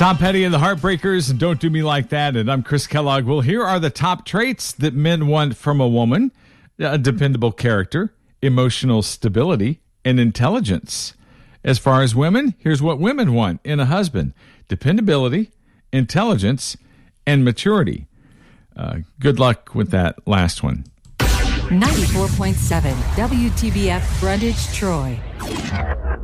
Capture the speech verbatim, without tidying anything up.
Tom Petty and the Heartbreakers, and Don't Do Me Like That. And I'm Chris Kellogg. Well, here are the top traits that men want from a woman: a dependable character, emotional stability, and intelligence. As far as women, here's what women want in a husband: dependability, intelligence, and maturity. Uh, good luck with that last one. ninety-four point seven W T B F Brundage, Troy.